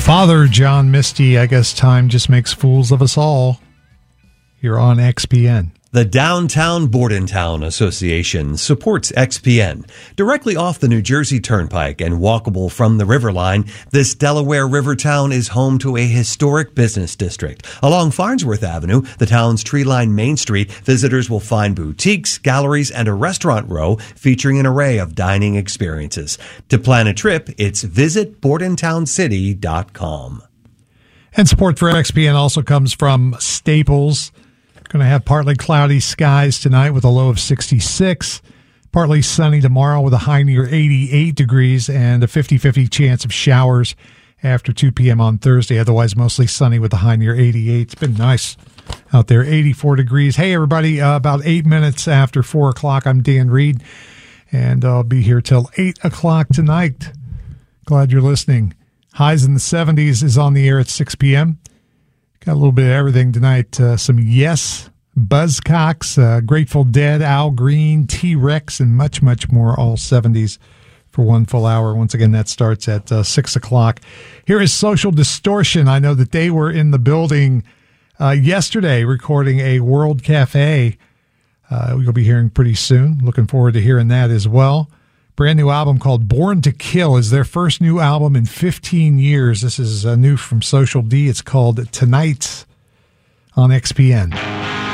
Father John Misty, I guess time just makes fools of us all. You're on XPN. The Downtown Bordentown Association supports XPN. Directly off the New Jersey Turnpike and walkable from the Riverline, this Delaware river town is home to a historic business district. Along Farnsworth Avenue, the town's tree-lined Main Street, visitors will find boutiques, galleries, and a restaurant row featuring an array of dining experiences. To plan a trip, it's visitbordentown.city.com. And support for XPN also comes from Staples. Going to have partly cloudy skies tonight with a low of 66. Partly sunny tomorrow with a high near 88 degrees and a 50-50 chance of showers after 2 p.m. on Thursday. Otherwise, mostly sunny with a high near 88. It's been nice out there, 84 degrees. Hey, everybody, about 8 minutes after 4 o'clock, I'm Dan Reed, and I'll be here till 8 o'clock tonight. Glad you're listening. Highs in the 70s is on the air at 6 p.m. Got a little bit of everything tonight. Some Yes, Buzzcocks, Grateful Dead, Al Green, T-Rex, and much, much more, all 70s for one full hour. Once again, that starts at 6 o'clock. Here is Social Distortion. I know that they were in the building yesterday recording a World Cafe. We'll be hearing pretty soon. Looking forward to hearing that as well. Brand new album called Born to Kill is their first new album in 15 years. This is new from Social D. It's called Tonight on XPN.